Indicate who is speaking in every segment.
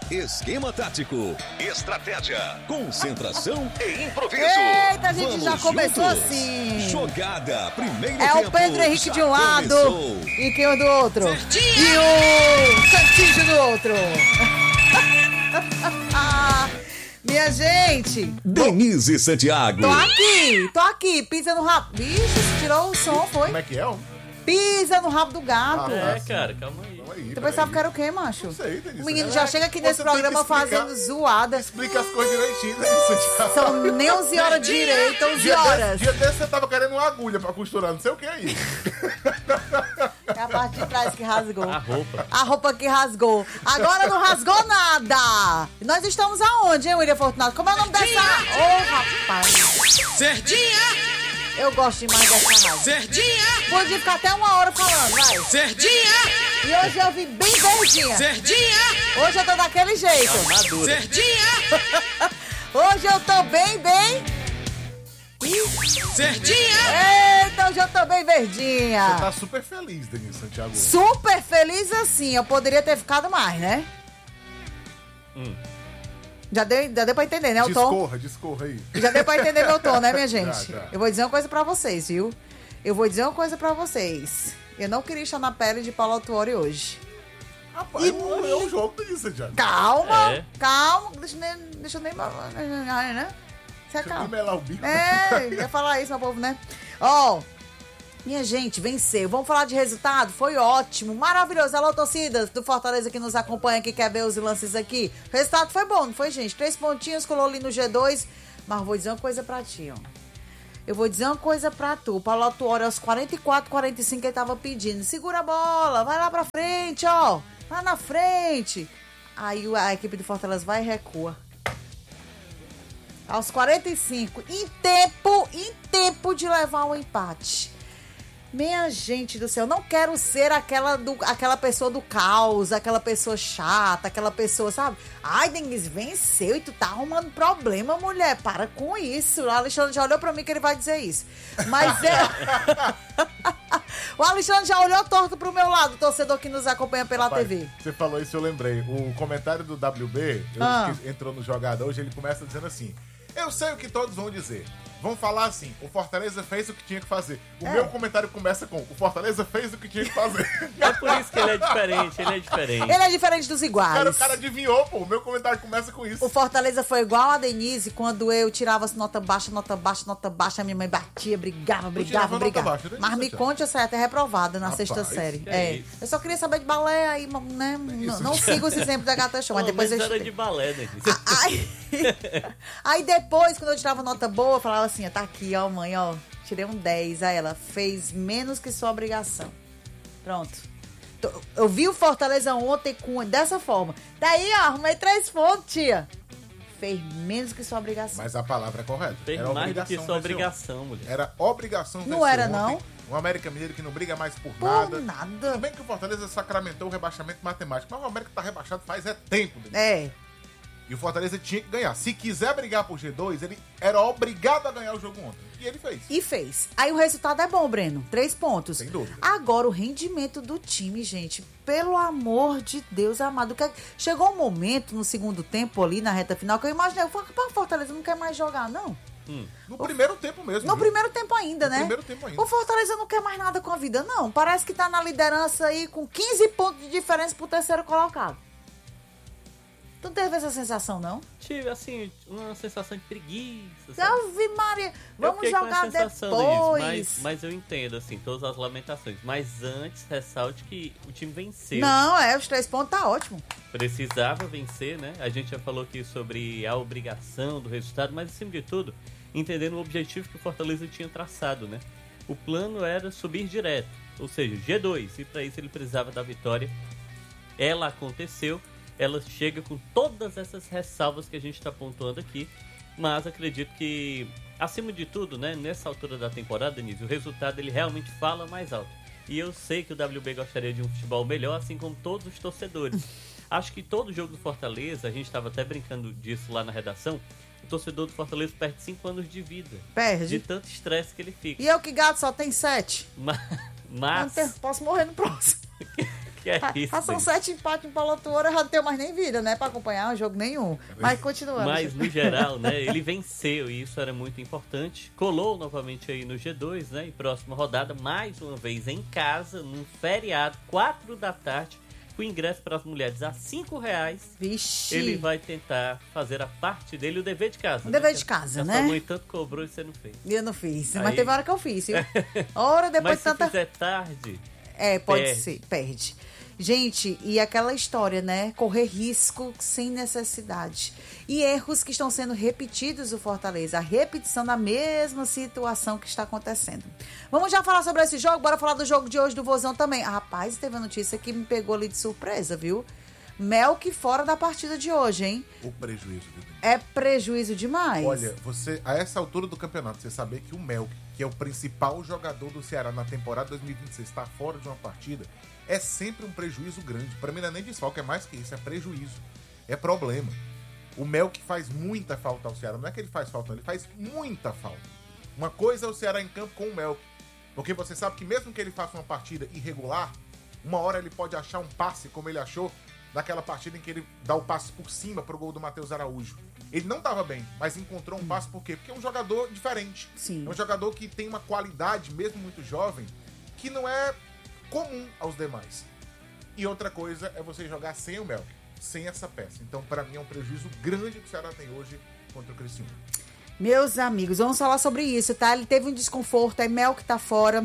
Speaker 1: Esquema tático, estratégia, concentração e improviso.
Speaker 2: Eita, a gente
Speaker 1: Vamos
Speaker 2: já começou
Speaker 1: juntos.
Speaker 2: assim.
Speaker 1: Jogada, primeiro
Speaker 2: É
Speaker 1: tempo.
Speaker 2: o Pedro Henrique de um
Speaker 1: já
Speaker 2: lado
Speaker 1: começou.
Speaker 2: e quem o do outro. E o Santinho do outro. Minha gente.
Speaker 1: Denise Santiago.
Speaker 2: Tô aqui, pisa no rabo. Bicho, você tirou o som, foi?
Speaker 3: Como é que é?
Speaker 2: Pisa no rabo do gato.
Speaker 4: Cara, calma aí.
Speaker 2: Tu pensava que era o quê, macho?
Speaker 3: Não sei, Denise.
Speaker 2: O menino já chega aqui nesse
Speaker 3: Você tem que
Speaker 2: programa
Speaker 3: explicar.
Speaker 2: fazendo zoada.
Speaker 3: Explica as coisas direitinho, Denise.
Speaker 2: São nem 11 horas direito, 11 horas.
Speaker 3: Dia desse você tava querendo uma agulha pra costurar, não sei o que aí.
Speaker 2: É a parte de trás que rasgou.
Speaker 4: A roupa.
Speaker 2: A roupa que rasgou. Agora não rasgou nada. Nós estamos aonde, hein, William Fortunato? Como é o nome dessa... Ô, rapaz.
Speaker 5: Serdinha!
Speaker 2: Eu gosto demais dessa rádio.
Speaker 5: Serdinha!
Speaker 2: Pode ficar até uma hora falando, vai.
Speaker 5: Serdinha!
Speaker 2: E hoje eu vim bem verdinha.
Speaker 5: Serdinha!
Speaker 2: Hoje eu tô daquele jeito.
Speaker 4: Madura.
Speaker 5: Serdinha!
Speaker 2: Hoje eu tô bem...
Speaker 5: Serdinha!
Speaker 2: Eita, hoje eu tô bem verdinha.
Speaker 3: Você tá super feliz, Denise Santiago.
Speaker 2: Super feliz assim. Eu poderia ter ficado mais, né? Já deu pra entender, né, o tom?
Speaker 3: Discorra aí.
Speaker 2: Já deu pra entender meu tom, né, minha gente?
Speaker 3: Já.
Speaker 2: Eu vou dizer uma coisa pra vocês, viu? Eu não queria estar na pele de Paulo Autuori hoje.
Speaker 3: Rapaz, não é um jogo, Denise Santiago.
Speaker 2: Calma,
Speaker 4: É.
Speaker 2: calma. Deixa eu nem... né? Você
Speaker 3: Deixa eu
Speaker 2: calma.
Speaker 3: nem melar o bico.
Speaker 2: Ia falar isso, meu povo, né? Ó, minha gente, venceu. Vamos falar de resultado? Foi ótimo, maravilhoso. Alô, torcida do Fortaleza que nos acompanha, que quer ver os lances aqui. O resultado foi bom, não foi, gente? 3 pontinhos, colou ali no G2. Mas vou dizer uma coisa pra ti, ó. Eu vou dizer uma coisa pra tu. O Paulo Autuori, aos 44, 45, ele tava pedindo. Segura a bola, vai lá pra frente, ó. Lá na frente. Aí a equipe do Fortaleza vai e recua. Aos 45, em tempo de levar o empate. Minha gente do céu, não quero ser aquela pessoa do caos, aquela pessoa chata, aquela pessoa, sabe? Ai, Denise, venceu e tu tá arrumando problema, mulher. Para com isso. O Alexandre já olhou pra mim que ele vai dizer isso. Mas o Alexandre já olhou torto pro meu lado, o torcedor que nos acompanha pela
Speaker 3: Rapaz,
Speaker 2: TV.
Speaker 3: Você falou isso, eu lembrei. O comentário do WB, que entrou no Jogada hoje, ele começa dizendo assim: eu sei o que todos vão dizer. Vão falar assim, o Fortaleza fez o que tinha que fazer. O meu comentário começa com: o Fortaleza fez o que tinha que fazer.
Speaker 4: É por isso que ele é diferente,
Speaker 2: Ele é diferente dos iguais.
Speaker 3: O cara adivinhou, pô. O meu comentário começa com isso.
Speaker 2: O Fortaleza foi igual a Denise quando eu tirava nota baixa, a minha mãe batia, brigava.
Speaker 3: tirava nota baixa, né?
Speaker 2: Mas me conte, eu saí até reprovada na
Speaker 3: Rapaz,
Speaker 2: sexta série.
Speaker 4: é isso.
Speaker 2: Eu só queria saber de balé, aí, né? Não sigo esse exemplo da Gata Show, mas depois eu
Speaker 4: era
Speaker 2: estudei.
Speaker 4: de balé, né?
Speaker 2: Aí depois, quando eu tirava nota boa, eu falava assim: tá aqui, ó, mãe, ó, tirei um 10. Aí ela fez menos que sua obrigação. Pronto. Eu vi o Fortaleza ontem dessa forma. Daí, ó, arrumei 3 pontos, tia. Fez menos que sua obrigação.
Speaker 3: Mas a palavra é correta.
Speaker 4: Fez
Speaker 3: Era
Speaker 4: mais do que
Speaker 3: obrigação
Speaker 4: sua
Speaker 3: vencer
Speaker 4: obrigação, mulher.
Speaker 3: ontem. Era obrigação
Speaker 2: Não
Speaker 3: vencer
Speaker 2: era,
Speaker 3: ontem.
Speaker 2: não?
Speaker 3: O América Mineiro que não briga mais por
Speaker 2: Por
Speaker 3: nada.
Speaker 2: nada.
Speaker 3: Tudo bem que o Fortaleza sacramentou o rebaixamento matemático, mas o América tá rebaixado faz tempo. Denise.
Speaker 2: É.
Speaker 3: E o Fortaleza tinha que ganhar. Se quiser brigar por G2, ele era obrigado a ganhar o jogo ontem. E ele fez.
Speaker 2: E fez. Aí o resultado é bom, Breno. 3 pontos.
Speaker 3: Sem dúvida.
Speaker 2: Agora, o rendimento do time, gente, pelo amor de Deus amado. Chegou um momento no segundo tempo ali, na reta final, que eu imaginei, o Fortaleza não quer mais jogar, não.
Speaker 3: No primeiro tempo mesmo.
Speaker 2: No
Speaker 3: viu?
Speaker 2: primeiro tempo ainda, né?
Speaker 3: primeiro tempo ainda.
Speaker 2: O Fortaleza não quer mais nada com a vida, não. Parece que tá na liderança aí com 15 pontos de diferença pro terceiro colocado. Tu não teve essa sensação, não?
Speaker 4: Tive, assim, uma sensação de preguiça. sabe?
Speaker 2: Ave Maria,
Speaker 4: Eu
Speaker 2: vamos
Speaker 4: fiquei com
Speaker 2: jogar
Speaker 4: essa sensação,
Speaker 2: depois.
Speaker 4: Denise, mas eu entendo, assim, todas as lamentações. Mas antes, ressalte que o time venceu.
Speaker 2: Não, os 3 pontos tá ótimo.
Speaker 4: Precisava vencer, né? A gente já falou aqui sobre a obrigação do resultado, mas acima de tudo, entendendo o objetivo que o Fortaleza tinha traçado, né? O plano era subir direto, ou seja, G2, e para isso ele precisava da vitória. Ela aconteceu, ela chega com todas essas ressalvas que a gente está pontuando aqui, mas acredito que, acima de tudo, né, nessa altura da temporada, Denise, o resultado ele realmente fala mais alto. E eu sei que o WB gostaria de um futebol melhor, assim como todos os torcedores. Acho que todo jogo do Fortaleza, a gente estava até brincando disso lá na redação, o torcedor do Fortaleza perde 5 anos de vida.
Speaker 2: Perde.
Speaker 4: De tanto estresse que ele fica.
Speaker 2: E eu que gato só tem 7.
Speaker 4: Mas
Speaker 2: Posso morrer no próximo.
Speaker 4: Que é isso,
Speaker 2: São
Speaker 4: Denise?
Speaker 2: 7 empates, um pra outro, já não tenho mais nem vida, né? Pra acompanhar um jogo nenhum. Mas continuando.
Speaker 4: Mas, no geral, né, ele venceu e isso era muito importante. Colou novamente aí no G2, né? E próxima rodada, mais uma vez em casa, num feriado, 4 da tarde, com ingresso para as mulheres a R$5.
Speaker 2: Vixe.
Speaker 4: Ele vai tentar fazer a parte dele, o dever de casa.
Speaker 2: O dever de casa, né?
Speaker 4: A sua mãe tanto cobrou e você não fez.
Speaker 2: Eu não fiz, mas
Speaker 4: Aí-
Speaker 2: teve hora que eu fiz, viu? Hora depois
Speaker 4: Mas
Speaker 2: de
Speaker 4: se
Speaker 2: tanta...
Speaker 4: fizer tarde,
Speaker 2: Pode
Speaker 4: perde.
Speaker 2: ser, perde. Gente, e aquela história, né? Correr risco sem necessidade. E erros que estão sendo repetidos do Fortaleza. A repetição da mesma situação que está acontecendo. Vamos já falar sobre esse jogo? Bora falar do jogo de hoje do Vozão também. Rapaz, teve uma notícia que me pegou ali de surpresa, viu? Melk fora da partida de hoje, hein?
Speaker 3: O prejuízo, viu?
Speaker 2: É prejuízo demais.
Speaker 3: Olha, você, a essa altura do campeonato, você saber que o Melk, que é o principal jogador do Ceará na temporada 2026, está fora de uma partida, é sempre um prejuízo grande. Para mim não é nem desfalque, é mais que isso, é prejuízo. É problema. O Melk faz muita falta ao Ceará. Não é que ele faz falta, não, ele faz muita falta. Uma coisa é o Ceará em campo com o Melk. Porque você sabe que mesmo que ele faça uma partida irregular, uma hora ele pode achar um passe, como ele achou naquela partida em que ele dá o passe por cima pro gol do Matheus Araújo. Ele não estava bem, mas encontrou um passe por quê? Porque é um jogador diferente.
Speaker 2: Sim.
Speaker 3: É um jogador que tem uma qualidade, mesmo muito jovem, que não é comum aos demais. E outra coisa é você jogar sem o Melk, sem essa peça. Então, para mim, é um prejuízo grande que o Ceará tem hoje contra o Criciúma.
Speaker 2: Meus amigos, vamos falar sobre isso, tá? Ele teve um desconforto, é Melk tá fora.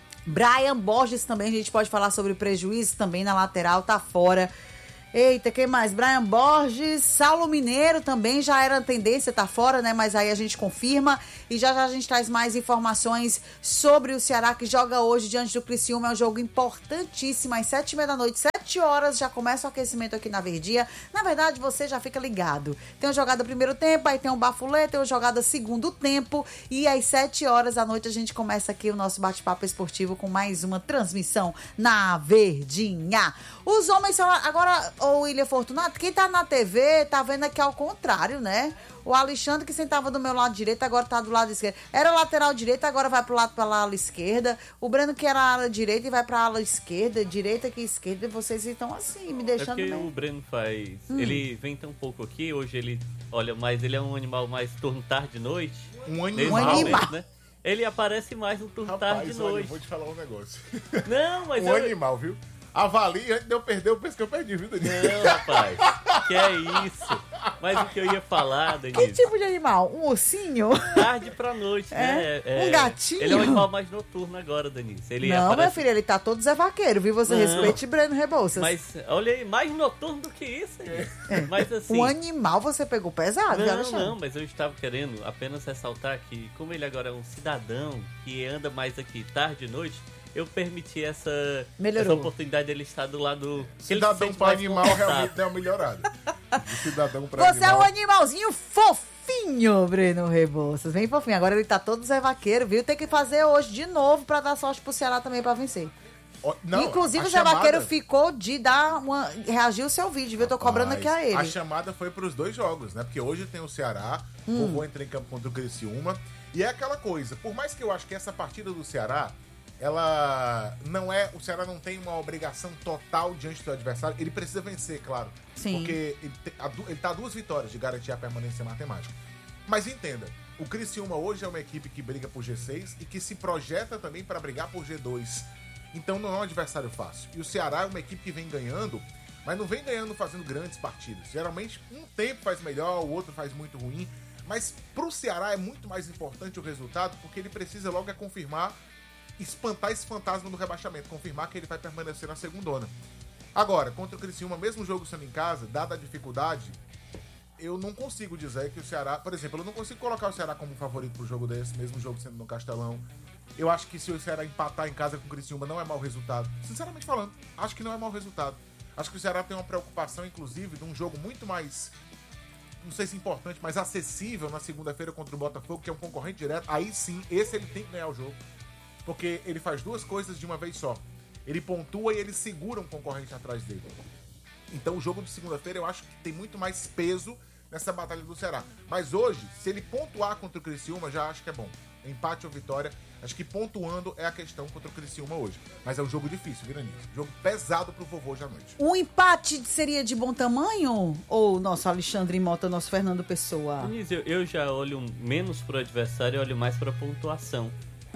Speaker 2: Brian Borges também, a gente pode falar sobre prejuízo também na lateral, tá fora. Eita, quem mais? Brian Borges, Saulo Mineiro também já era a tendência, tá fora, né? Mas aí a gente confirma e já a gente traz mais informações sobre o Ceará que joga hoje diante do Criciúma. É um jogo importantíssimo, às 7h30 da noite, 7 horas já começa o aquecimento aqui na Verdinha. Na verdade, você já fica ligado. Tem uma jogada primeiro tempo, aí tem um bafulê, tem uma jogada segundo tempo e às 7 horas da noite a gente começa aqui o nosso bate-papo esportivo com mais uma transmissão na Verdinha. Os homens são agora, o William Fortunato, quem tá na TV tá vendo aqui ao contrário, né? O Alexandre, que sentava do meu lado direito, agora tá do lado esquerdo. Era lateral direito, agora vai pro lado pela ala esquerda. O Breno, que era a ala direita, e vai pra ala esquerda, direita que esquerda. E vocês estão assim, me
Speaker 4: é
Speaker 2: deixando
Speaker 4: porque
Speaker 2: bem.
Speaker 4: o Breno faz... Ele vem tão pouco aqui, hoje ele... Olha, mas ele é um animal mais turno tarde e noite.
Speaker 3: Um
Speaker 4: Nesse
Speaker 3: animal.
Speaker 2: animal.
Speaker 4: momento, né? Ele aparece mais no turno tarde e
Speaker 3: Rapaz, olha, eu
Speaker 4: noite.
Speaker 3: vou te falar um negócio.
Speaker 4: Não, mas
Speaker 3: Um animal, viu? Avalie antes de eu perder o preço que eu perdi, viu, Danilo?
Speaker 4: Não, rapaz. Que é isso? Mas o que eu ia falar,
Speaker 2: Que
Speaker 4: Denise,
Speaker 2: tipo de animal? Um ursinho?
Speaker 4: tarde pra noite, né?
Speaker 2: Um gatinho?
Speaker 4: Ele é um animal mais noturno agora, Denise. Ele
Speaker 2: Não,
Speaker 4: aparece...
Speaker 2: meu filho, ele tá todo Zé Vaqueiro, viu? Você
Speaker 4: Não.
Speaker 2: respeite Breno Rebouças.
Speaker 4: Mas, olha aí, mais noturno do que isso. Denise. Mas assim...
Speaker 2: Um animal você pegou pesado, viu,
Speaker 4: Não,
Speaker 2: Alexandre?
Speaker 4: não, mas eu estava querendo apenas ressaltar que, como ele agora é um cidadão que anda mais aqui tarde e noite, eu permiti essa
Speaker 2: Melhorou.
Speaker 4: oportunidade dele estar do lado... que ele se
Speaker 3: Cidadão
Speaker 4: sente
Speaker 3: para
Speaker 4: mais
Speaker 3: animal
Speaker 4: confortável.
Speaker 3: realmente deu uma melhorada. De cidadão para
Speaker 2: Você é
Speaker 3: animal.
Speaker 2: um animalzinho fofinho, Breno Rebouças. Bem fofinho. Agora ele tá todo Zé Vaqueiro, viu? Tem que fazer hoje de novo pra dar sorte pro Ceará também pra vencer.
Speaker 3: Ó, não,
Speaker 2: Inclusive,
Speaker 3: a
Speaker 2: o Zé
Speaker 3: chamada-
Speaker 2: Vaqueiro ficou de dar uma... reagir o seu vídeo, viu? Eu tô cobrando aqui a
Speaker 3: Rapaz,
Speaker 2: ele.
Speaker 3: A chamada foi pros dois jogos, né? Porque hoje tem o Ceará, o Vovô entra em campo contra o Criciúma. E é aquela coisa, por mais que eu acho que essa partida do Ceará, ela não é... O Ceará não tem uma obrigação total diante do adversário. Ele precisa vencer, claro.
Speaker 2: Sim.
Speaker 3: Porque ele tá a 2 vitórias de garantir a permanência matemática. Mas entenda, o Criciúma hoje é uma equipe que briga por G6 e que se projeta também para brigar por G2. Então não é um adversário fácil. E o Ceará é uma equipe que vem ganhando, mas não vem ganhando fazendo grandes partidas. Geralmente um tempo faz melhor, o outro faz muito ruim. Mas pro Ceará é muito mais importante o resultado, porque ele precisa logo confirmar, espantar esse fantasma do rebaixamento, confirmar que ele vai permanecer na segundona. Agora, contra o Criciúma, mesmo o jogo sendo em casa, dada a dificuldade, eu não consigo dizer que o Ceará... Por exemplo, eu não consigo colocar o Ceará como favorito pro jogo desse, mesmo o jogo sendo no Castelão. Eu acho que se o Ceará empatar em casa com o Criciúma não é mau resultado. Sinceramente falando, acho que não é mau resultado. Acho que o Ceará tem uma preocupação, inclusive, de um jogo muito mais... Não sei se importante, mas acessível na segunda-feira contra o Botafogo, que é um concorrente direto. Aí sim, esse ele tem que ganhar o jogo. Porque ele faz duas coisas de uma vez só. Ele pontua e ele segura um concorrente atrás dele. Então o jogo de segunda-feira eu acho que tem muito mais peso nessa batalha do Ceará. Mas hoje, se ele pontuar contra o Criciúma, já acho que é bom. empate ou vitória. Acho que pontuando é a questão contra o Criciúma hoje. Mas é um jogo difícil, Viranis. Jogo pesado pro vovô hoje à noite.
Speaker 2: Um empate seria de bom tamanho? Ou nosso Alexandre Mota, nosso Fernando Pessoa?
Speaker 4: Denise, eu já olho menos pro adversário e olho mais pra pontuação.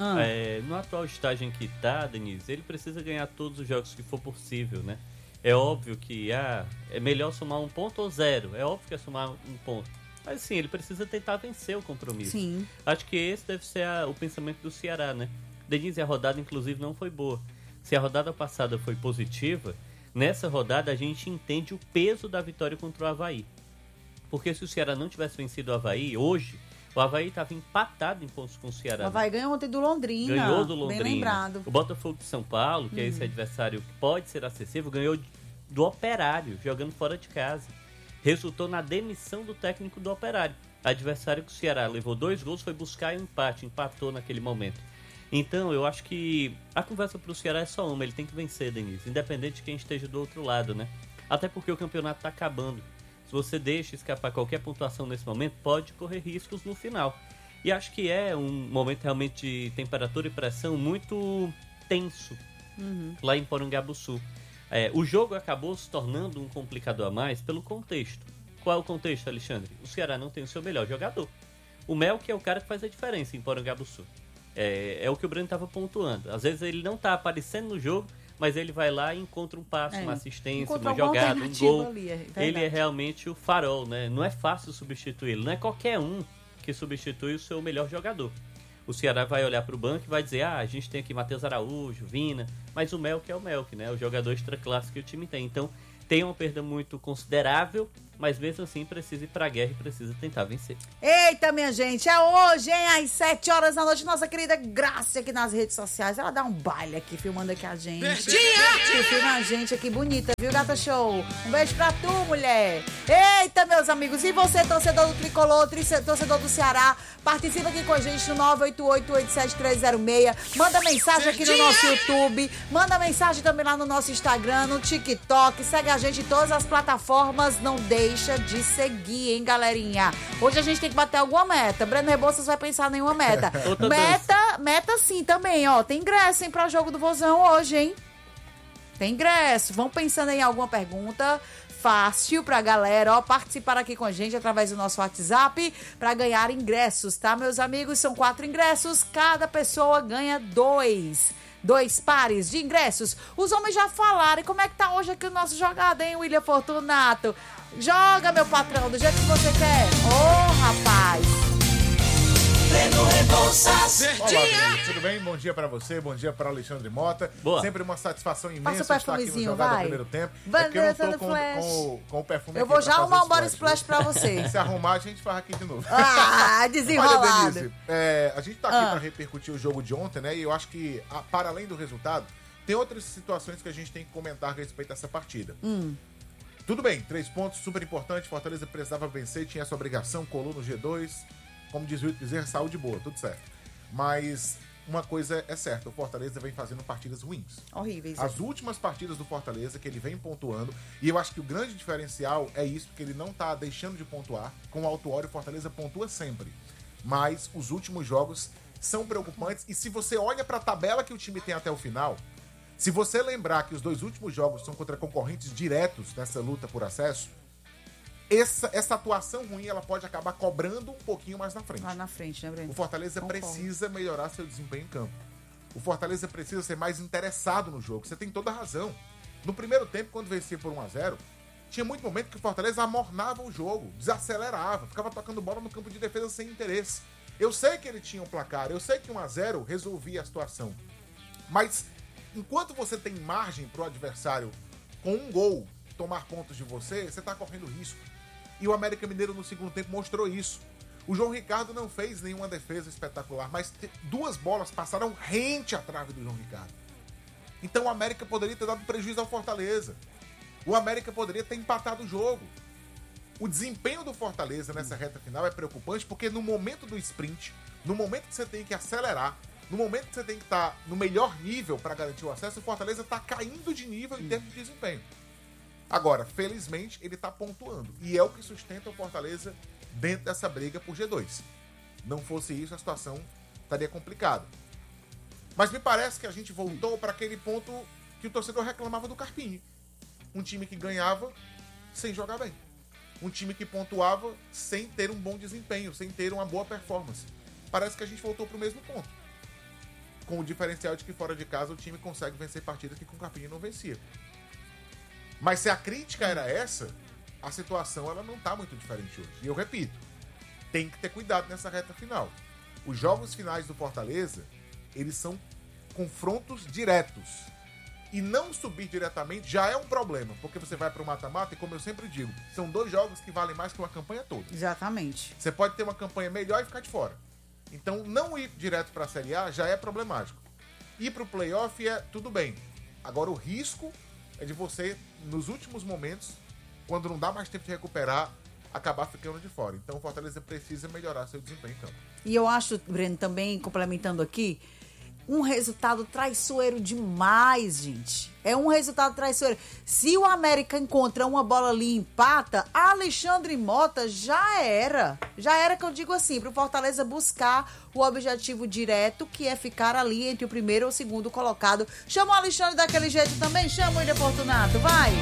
Speaker 4: No atual estágio em que tá, Denise, ele precisa ganhar todos os jogos que for possível, né? É óbvio que é melhor somar 1 ponto ou 0. É óbvio que é somar 1 ponto. Mas sim, ele precisa tentar vencer o compromisso.
Speaker 2: Sim.
Speaker 4: Acho que esse deve ser o pensamento do Ceará, né? Denise, a rodada inclusive não foi boa. Se a rodada passada foi positiva, nessa rodada a gente entende o peso da vitória contra o Avaí. Porque se o Ceará não tivesse vencido o Avaí, hoje, o Avaí estava empatado em pontos com o Ceará.
Speaker 2: O Avaí ganhou ontem do Londrina.
Speaker 4: Ganhou do Londrina.
Speaker 2: Bem lembrado.
Speaker 4: O Botafogo de São Paulo, que é esse adversário que pode ser acessível, ganhou do Operário, jogando fora de casa. Resultou na demissão do técnico do Operário. Adversário que o Ceará levou 2 gols, foi buscar um empate, empatou naquele momento. Então, eu acho que a conversa pro Ceará é só uma, ele tem que vencer, Denise, independente de quem esteja do outro lado, né? Até porque o campeonato tá acabando. Se você deixa escapar qualquer pontuação nesse momento, pode correr riscos no final. E acho que é um momento realmente de temperatura e pressão muito tenso lá em Porangabuçu. O jogo acabou se tornando um complicador a mais pelo contexto. Qual é o contexto, Alexandre? O Ceará não tem o seu melhor jogador. O Melk é o cara que faz a diferença em Porangabuçu. É o que o Breno estava pontuando. Às vezes ele não está aparecendo no jogo, mas ele vai lá e encontra um passe, uma assistência, uma jogada, um gol.
Speaker 2: Ali,
Speaker 4: ele é realmente o farol, né? Não é fácil substituí-lo. Não é qualquer um que substitui o seu melhor jogador. O Ceará vai olhar para o banco e vai dizer, a gente tem aqui Matheus Araújo, Vina, mas o Melk é o Melk, né? O jogador extra-classe que o time tem. Então, tem uma perda muito considerável, mas mesmo assim precisa ir pra guerra e precisa tentar vencer.
Speaker 2: Eita, minha gente, é hoje, hein? Às 7 horas da noite, nossa querida Graça aqui nas redes sociais. Ela dá um baile aqui, filmando aqui a gente. Que filma a gente aqui, bonita, viu, Gata Show? Um beijo pra tu, mulher. Eita, meus amigos, e você, torcedor do Tricolor, torcedor do Ceará, participa aqui com a gente no 988-87306. Manda mensagem aqui no nosso YouTube, manda mensagem também lá no nosso Instagram, no TikTok, segue a gente em todas as plataformas, não deixa de seguir, hein, galerinha? Hoje a gente tem que bater alguma meta. Breno Rebouças vai pensar em nenhuma meta. Meta sim também, ó. Tem ingresso, hein, pra jogo do Vozão hoje, hein? Tem ingresso. Vão pensando em alguma pergunta fácil pra galera, ó, participar aqui com a gente através do nosso WhatsApp pra ganhar ingressos, tá, meus amigos? São 4 ingressos, cada pessoa ganha 2 pares de ingressos. Os homens já falaram. E como é que tá hoje aqui o nosso jogado, hein, William Fortunato? Joga, meu patrão, do jeito que você quer. Ô, rapaz.
Speaker 5: Breno Rebouças.
Speaker 3: Olá, Breno, tudo bem? Bom dia pra você, bom dia pra Alexandre Mota.
Speaker 4: Boa.
Speaker 3: Sempre uma satisfação imensa
Speaker 2: Passa o
Speaker 3: estar aqui no
Speaker 2: perfumezinho,
Speaker 3: Jogada
Speaker 2: vai.
Speaker 3: Primeiro Tempo.
Speaker 2: Vai,
Speaker 3: É porque eu não
Speaker 2: dançando
Speaker 3: tô
Speaker 2: flash.
Speaker 3: com o perfume
Speaker 2: Eu
Speaker 3: aqui
Speaker 2: vou
Speaker 3: pra
Speaker 2: já
Speaker 3: fazer
Speaker 2: arrumar um body
Speaker 3: splash,
Speaker 2: splash pra você.
Speaker 3: Se arrumar, a gente faz aqui de novo.
Speaker 2: Ah,
Speaker 3: Olha,
Speaker 2: desenrolado.
Speaker 3: Denise, a gente tá aqui pra repercutir o jogo de ontem, né? E eu acho que, para além do resultado, tem outras situações que a gente tem que comentar a respeito dessa partida. Tudo bem, 3 pontos, super importante. Fortaleza precisava vencer, tinha essa obrigação, colou no G2. Como diz o Wilton Bezerra, saúde boa, tudo certo. Mas uma coisa é certa, o Fortaleza vem fazendo partidas ruins.
Speaker 2: Horríveis.
Speaker 3: As últimas partidas do Fortaleza que ele vem pontuando, e eu acho que o grande diferencial é isso, que ele não tá deixando de pontuar. Com o Autuori, o Fortaleza pontua sempre. Mas os últimos jogos são preocupantes, e se você olha pra tabela que o time tem até o final, se você lembrar que os 2 últimos jogos são contra concorrentes diretos nessa luta por acesso, essa atuação ruim, ela pode acabar cobrando um pouquinho mais na frente.
Speaker 2: Lá na frente, né, Breno?
Speaker 3: O Fortaleza precisa melhorar seu desempenho em campo. O Fortaleza precisa ser mais interessado no jogo. Você tem toda a razão. No primeiro tempo, quando vencia por 1-0, tinha muito momento que o Fortaleza amornava o jogo, desacelerava, ficava tocando bola no campo de defesa sem interesse. Eu sei que ele tinha um placar, eu sei que 1-0 resolvia a situação. Mas enquanto você tem margem pro adversário com um gol tomar pontos de você, você tá correndo risco. E o América Mineiro no segundo tempo mostrou isso. O João Ricardo não fez nenhuma defesa espetacular, mas 2 bolas passaram rente à trave do João Ricardo. Então o América poderia ter dado prejuízo ao Fortaleza. O América poderia ter empatado o jogo. O desempenho do Fortaleza nessa reta final é preocupante porque no momento do sprint, no momento que você tem que acelerar, no momento que você tem que estar no melhor nível para garantir o acesso, o Fortaleza está caindo de nível em termos de desempenho. Agora, felizmente, ele está pontuando. E é o que sustenta o Fortaleza dentro dessa briga por G2. Não fosse isso, a situação estaria complicado. Mas me parece que a gente voltou para aquele ponto que o torcedor reclamava do Carpini. Um time que ganhava sem jogar bem. Um time que pontuava sem ter um bom desempenho, sem ter uma boa performance. Parece que a gente voltou para o mesmo ponto. Com o diferencial de que fora de casa o time consegue vencer partidas que com o Carpini não vencia. Mas se a crítica era essa, a situação ela não está muito diferente hoje. E eu repito, tem que ter cuidado nessa reta final. Os jogos finais do Fortaleza, eles são confrontos diretos. E não subir diretamente já é um problema, porque você vai para o mata-mata e, como eu sempre digo, são 2 jogos que valem mais que uma campanha toda.
Speaker 2: Exatamente.
Speaker 3: Você pode ter uma campanha melhor e ficar de fora. Então, não ir direto para a Série A já é problemático. Ir para o playoff é tudo bem. Agora, o risco é de você, nos últimos momentos, quando não dá mais tempo de recuperar, acabar ficando de fora. Então, o Fortaleza precisa melhorar seu desempenho. Então.
Speaker 2: E eu acho, Breno, também complementando aqui, um resultado traiçoeiro demais, gente. É um resultado traiçoeiro. Se o América encontra uma bola ali e empata, Alexandre Mota já era. Já era, que eu digo assim, pro Fortaleza buscar o objetivo direto, que é ficar ali entre o primeiro ou o segundo colocado. Chama o Alexandre daquele jeito também? Chama o William Fortunato, vai!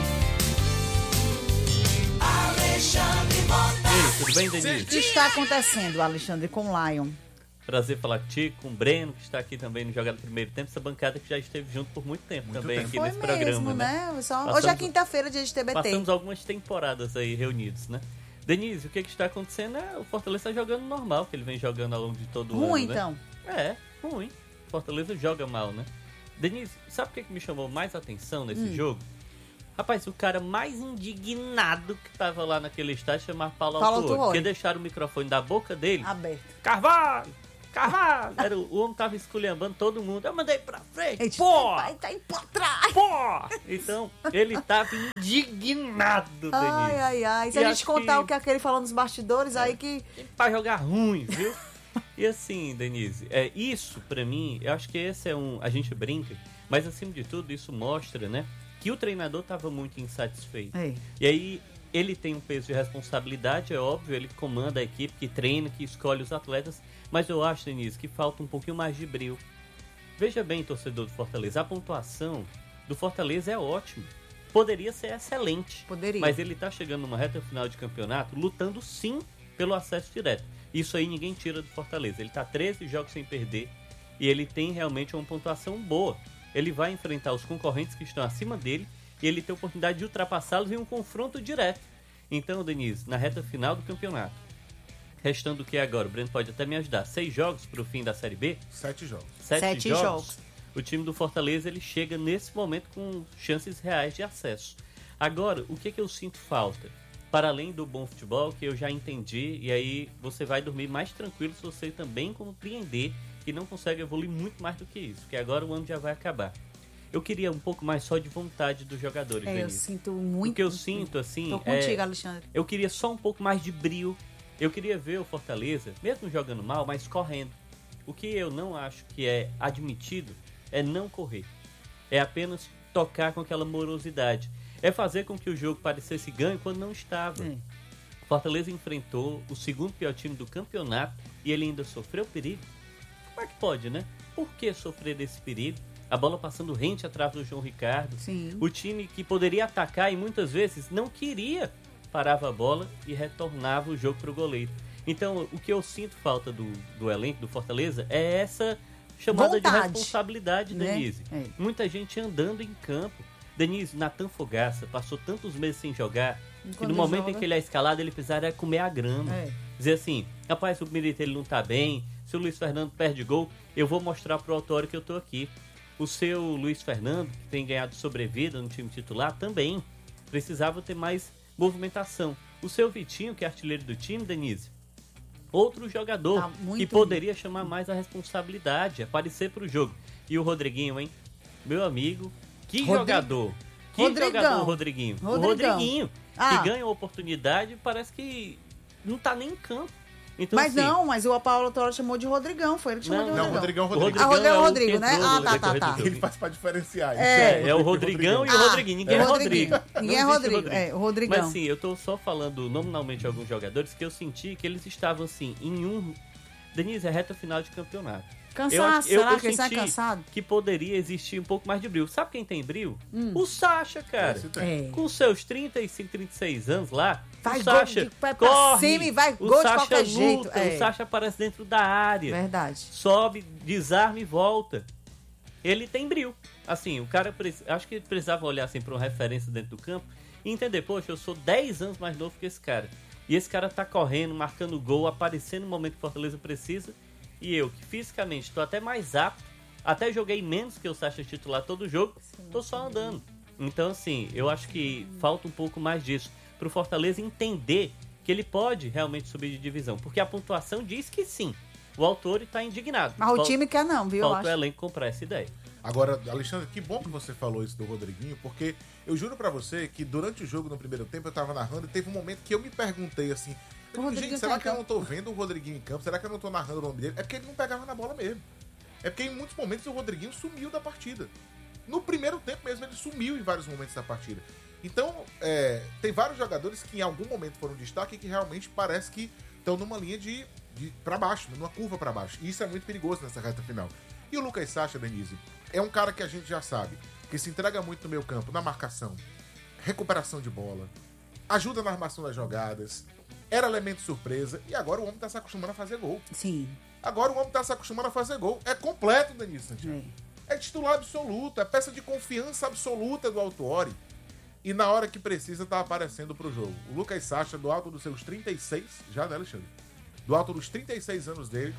Speaker 5: Alexandre Mota.
Speaker 4: E aí, tudo bem, Denise?
Speaker 2: O que está acontecendo, Alexandre, com o Lion?
Speaker 4: Prazer falar contigo, com o Breno, que está aqui também no Jogada do Primeiro Tempo, essa bancada que já esteve junto por muito tempo também aqui
Speaker 2: Foi
Speaker 4: nesse
Speaker 2: mesmo,
Speaker 4: programa,
Speaker 2: né?
Speaker 4: né?
Speaker 2: Hoje é quinta-feira, dia de TBT.
Speaker 4: Passamos algumas temporadas aí reunidos, né? Denise, o que está acontecendo é o Fortaleza está jogando normal, que ele vem jogando ao longo de todo o ano,
Speaker 2: Ruim,
Speaker 4: né?
Speaker 2: então.
Speaker 4: É, ruim. Fortaleza joga mal, né? Denise, sabe o que me chamou mais atenção nesse jogo? Rapaz, o cara mais indignado que tava lá naquele estádio chamava Paulo Autuori, porque deixaram o microfone da boca dele
Speaker 2: aberto.
Speaker 4: Carvalho! O homem tava esculhambando todo mundo. Eu mandei pra frente, pô!
Speaker 2: Tá indo pra trás!
Speaker 4: Pô! Então, ele tava indignado, Denise.
Speaker 2: Ai. Se a gente contar o que aquele falou nos bastidores, aí que...
Speaker 4: Pra jogar ruim, viu? E assim, Denise, isso pra mim, eu acho que esse é a gente brinca, mas acima de tudo, isso mostra, né, que o treinador tava muito insatisfeito. E aí, ele tem um peso de responsabilidade, é óbvio, ele comanda a equipe, que treina, que escolhe os atletas, mas eu acho, Denise, que falta um pouquinho mais de brilho. Veja bem, torcedor do Fortaleza, a pontuação do Fortaleza é ótima. Poderia ser excelente.
Speaker 2: Poderia.
Speaker 4: Mas ele tá chegando numa reta final de campeonato, lutando sim pelo acesso direto. Isso aí ninguém tira do Fortaleza. Ele tá 13 jogos sem perder e ele tem realmente uma pontuação boa. Ele vai enfrentar os concorrentes que estão acima dele e ele tem a oportunidade de ultrapassá-los em um confronto direto. Então, Denise, na reta final do campeonato, restando o que agora? O Breno pode até me ajudar. 6 jogos para o fim da Série B?
Speaker 3: 7 jogos.
Speaker 2: 7 jogos.
Speaker 4: O time do Fortaleza, ele chega nesse momento com chances reais de acesso. Agora, o que eu sinto falta? Para além do bom futebol, que eu já entendi, e aí você vai dormir mais tranquilo se você também compreender que não consegue evoluir muito mais do que isso, porque agora o ano já vai acabar. Eu queria um pouco mais só de vontade dos jogadores, Denise.
Speaker 2: Eu sinto muito.
Speaker 4: O que eu sinto, assim,
Speaker 2: Tô contigo, Alexandre.
Speaker 4: Eu queria só um pouco mais de brio. Eu queria ver o Fortaleza, mesmo jogando mal, mas correndo. O que eu não acho que é admitido é não correr. É apenas tocar com aquela morosidade. É fazer com que o jogo parecesse ganho quando não estava. O Fortaleza enfrentou o segundo pior time do campeonato e ele ainda sofreu perigo. Como é que pode, né? Por que sofrer desse perigo? A bola passando rente atrás do João Ricardo.
Speaker 2: Sim.
Speaker 4: O time que poderia atacar e muitas vezes não queria, parava a bola e retornava o jogo para o goleiro. Então, o que eu sinto falta do elenco do Fortaleza é essa chamada de responsabilidade, Denise. Muita gente andando em campo. Denise, Natan Fogaça passou tantos meses sem jogar que no momento em que ele é escalado, ele precisaria comer a grama. Dizer assim, rapaz, o Milito ele não tá bem, se o Luiz Fernando perde gol, eu vou mostrar pro Autuori que eu tô aqui. O seu Luiz Fernando, que tem ganhado sobrevida no time titular, também precisava ter mais movimentação. O seu Vitinho, que é artilheiro do time, Denise, outro jogador que poderia chamar mais a responsabilidade, aparecer pro jogo. E o Rodriguinho, hein? Meu amigo, que jogador! Que jogador, Rodriguinho! O Rodriguinho, que ganha a oportunidade, parece que não tá nem em campo. Então,
Speaker 2: mas assim, não, mas o Paulo Autuori chamou de Rodrigão, foi ele que chamou de Rodrigão.
Speaker 3: Não, Rodrigão.
Speaker 2: Rodrigão é o Rodrigo, né? Tá.
Speaker 3: Ele faz pra diferenciar.
Speaker 4: É o Rodrigão e o Rodriguinho. Ninguém é Rodrigo.
Speaker 2: Ninguém é Rodrigo. É, o Rodrigão.
Speaker 4: Mas sim, eu tô só falando nominalmente de alguns jogadores que eu senti que eles estavam assim, Denise, é reta final de campeonato.
Speaker 2: Cansaço, será que ele sai
Speaker 4: senti
Speaker 2: cansado?
Speaker 4: que poderia existir um pouco mais de brilho. Sabe quem tem brilho? O Sacha, cara.
Speaker 3: Esse tem.
Speaker 2: É.
Speaker 4: Com seus 35, 36 anos lá,
Speaker 2: Vai
Speaker 4: o
Speaker 2: gol,
Speaker 4: Sacha
Speaker 2: vai pra
Speaker 4: corre,
Speaker 2: cima e vai
Speaker 4: o
Speaker 2: gol de
Speaker 4: Sacha
Speaker 2: qualquer
Speaker 4: luta,
Speaker 2: jeito. É.
Speaker 4: o Sacha aparece dentro da área,
Speaker 2: Verdade.
Speaker 4: sobe, desarma e volta. Ele tem brilho. Assim, o cara, acho que precisava olhar assim para uma referência dentro do campo e entender, poxa, eu sou 10 anos mais novo que esse cara. E esse cara tá correndo, marcando gol, aparecendo no momento que o Fortaleza precisa. E eu, que fisicamente tô até mais apto, até joguei menos que o Sacha titular todo jogo, tô só andando. Então, assim, eu acho que falta um pouco mais disso pro Fortaleza entender que ele pode realmente subir de divisão. Porque a pontuação diz que sim. O autor está indignado.
Speaker 2: Mas o time quer não, viu? Eu
Speaker 4: Falta o
Speaker 2: acho.
Speaker 4: elenco comprar essa ideia.
Speaker 3: Agora, Alexandre, que bom que você falou isso do Rodriguinho, porque eu juro pra você que durante o jogo, no primeiro tempo, eu tava narrando e teve um momento que eu me perguntei assim, eu digo, gente, será que eu não tô vendo o Rodriguinho em campo? Será que eu não tô narrando o nome dele? É porque ele não pegava na bola mesmo. É porque em muitos momentos o Rodriguinho sumiu da partida. No primeiro tempo mesmo, ele sumiu em vários momentos da partida. Então, tem vários jogadores que em algum momento foram destaque e que realmente parece que estão numa linha de pra baixo, numa curva pra baixo. E isso é muito perigoso nessa reta final. E o Lucas Sacha, Denise, é um cara que a gente já sabe, que se entrega muito no meio campo, na marcação, recuperação de bola, ajuda na armação das jogadas, era elemento surpresa, e agora o homem tá se acostumando a fazer gol.
Speaker 2: Sim.
Speaker 3: Agora o homem tá se acostumando a fazer gol. É completo, Denise Santiago. É titular absoluto, é peça de confiança absoluta do Autuori. E na hora que precisa, tá aparecendo pro jogo. O Lucas Sacha, do alto dos seus 36, já, né, Alexandre? Do alto dos 36 anos dele,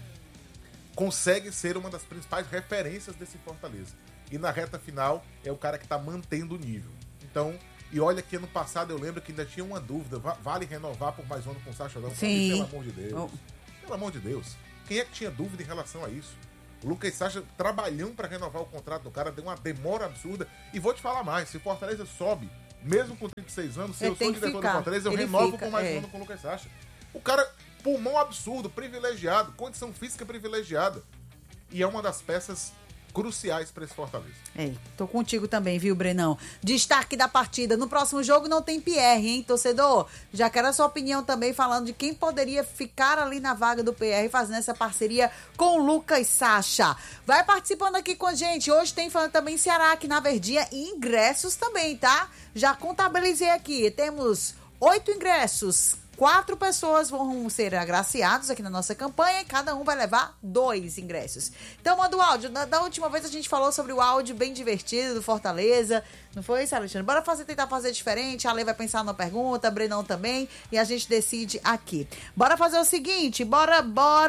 Speaker 3: consegue ser uma das principais referências desse Fortaleza. E na reta final, é o cara que tá mantendo o nível. Então, e olha que ano passado eu lembro que ainda tinha uma dúvida, vale renovar por mais um ano com o Sacha Lão?
Speaker 2: Sim.
Speaker 3: Pelo amor de Deus. Pelo amor de Deus. Quem é que tinha dúvida em relação a isso? O Lucas Sacha trabalhando para renovar o contrato do cara, deu uma demora absurda. E vou te falar mais, se o Fortaleza sobe, mesmo com 36 anos, se eu sou diretor do Fortaleza, eu renovo por mais um ano com o Lucas Sacha. O cara, pulmão absurdo, privilegiado, condição física privilegiada. E é uma das peças cruciais para esse Fortaleza.
Speaker 2: Tô contigo também, viu, Brenão? Destaque da partida. No próximo jogo não tem PR, hein, torcedor? Já quero a sua opinião também, falando de quem poderia ficar ali na vaga do PR, fazendo essa parceria com o Lucas Sacha. Vai participando aqui com a gente. Hoje tem falando também Ceará aqui na Verdinha e ingressos também, tá? Já contabilizei aqui. Temos 8 ingressos. 4 pessoas vão ser agraciados aqui na nossa campanha e cada um vai levar 2 ingressos. Então manda o áudio. Da última vez a gente falou sobre o áudio bem divertido do Fortaleza. Não foi isso, Alexandre? Bora tentar fazer diferente. A Lei vai pensar numa pergunta, Brenão também. E a gente decide aqui. Bora fazer o seguinte. Bora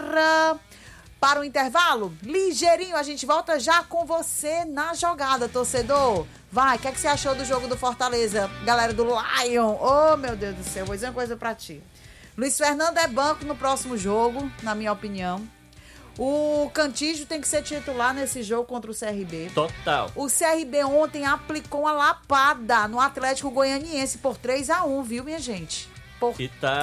Speaker 2: para o intervalo. Ligeirinho, a gente volta já com você na jogada, torcedor. Vai, o que é que você achou do jogo do Fortaleza, galera do Lion? Oh, meu Deus do céu, vou dizer uma coisa pra ti. Luiz Fernando é banco no próximo jogo, na minha opinião. O Cantígio tem que ser titular nesse jogo contra o CRB.
Speaker 4: Total.
Speaker 2: O CRB ontem aplicou uma lapada no Atlético Goianiense por 3-1, viu, minha gente? Por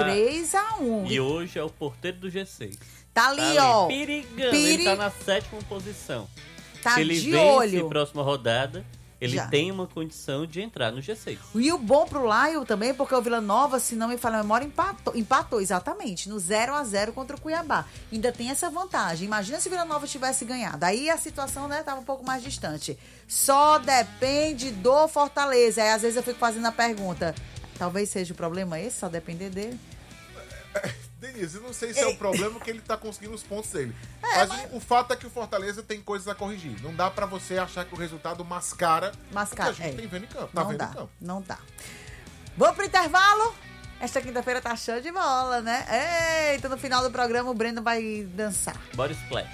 Speaker 2: 3-1.
Speaker 4: E hoje é o porteiro do G6.
Speaker 2: Tá ali, ó.
Speaker 4: Perigando. Ele tá na 7ª posição.
Speaker 2: Tá
Speaker 4: Se ele
Speaker 2: de
Speaker 4: vence
Speaker 2: olho.
Speaker 4: próxima rodada, ele
Speaker 2: Já.
Speaker 4: tem uma condição de entrar no G6.
Speaker 2: E o bom pro Lion também, porque o Vila Nova, se não me falha a memória, empatou exatamente, no 0-0 contra o Cuiabá. Ainda tem essa vantagem. Imagina se o Vila Nova tivesse ganhado. Aí a situação, né, tava um pouco mais distante. Só depende do Fortaleza. Aí às vezes eu fico fazendo a pergunta, talvez seja o problema esse, só depender dele?
Speaker 3: Denise, eu não sei se é o problema que ele tá conseguindo os pontos dele. Mas o fato é que o Fortaleza tem coisas a corrigir. Não dá pra você achar que o resultado mascara o que a gente tem vendo em campo. Tá vendo em campo.
Speaker 2: Não dá. Vamos pro intervalo? Esta quinta-feira tá show de bola, né? Eita, no final do programa o Breno vai dançar.
Speaker 4: Bora Splash.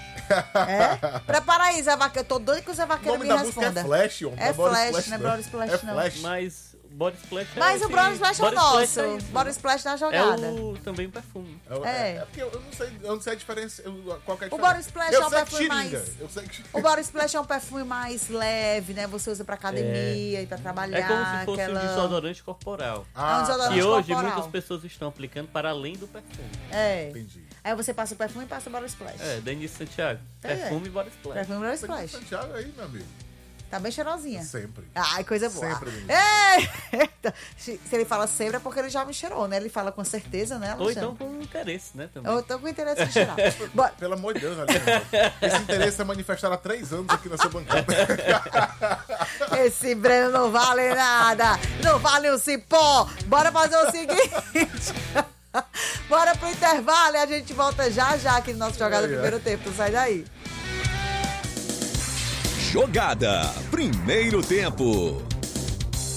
Speaker 2: Prepara aí, Zé Vaqueiro. Eu tô doido que o Zé Vaqueiro me responda.
Speaker 3: O nome da música é Flash, homem.
Speaker 2: É Flash, não é Bora Splash, não.
Speaker 4: Mas Body Splash é
Speaker 2: Mas o Bora Splash é o nosso. Bora Splash na jogada.
Speaker 4: Também o perfume.
Speaker 3: É porque eu não sei a diferença. Qual que é a diferença?
Speaker 2: O Bora Splash é um perfume mais...
Speaker 3: Eu sei que...
Speaker 2: O Bora Splash é um perfume mais leve, né? Você usa pra academia e pra trabalhar.
Speaker 4: É como se fosse um desodorante corporal.
Speaker 2: É um desodorante
Speaker 4: que hoje
Speaker 2: corporal.
Speaker 4: muitas pessoas estão aplicando para além do perfume.
Speaker 3: Entendi.
Speaker 2: Aí você passa o perfume e passa o Bora Splash.
Speaker 4: Denise Santiago. Perfume e Bora Splash.
Speaker 2: Perfume e Bora Splash.
Speaker 3: Santiago aí, meu amigo.
Speaker 2: Tá bem cheirosinha.
Speaker 3: Sempre.
Speaker 2: Ai, coisa boa.
Speaker 3: Sempre, menino.
Speaker 2: Eita! Se ele fala sempre é porque ele já me cheirou, né? Ele fala com certeza, né,
Speaker 4: Ou
Speaker 2: Alexandre?
Speaker 4: então com interesse, né? Também.
Speaker 2: Ou então com interesse de cheirar. Bora.
Speaker 3: Pelo amor de Deus, Alexandre. Esse interesse é manifestado há 3 anos aqui nessa bancada.
Speaker 2: Esse Breno não vale nada. Não vale um cipó. Bora fazer o seguinte. Bora pro intervalo e a gente volta já aqui no nosso Jogada Primeiro Tempo. Não sai daí.
Speaker 1: Jogada Primeiro Tempo.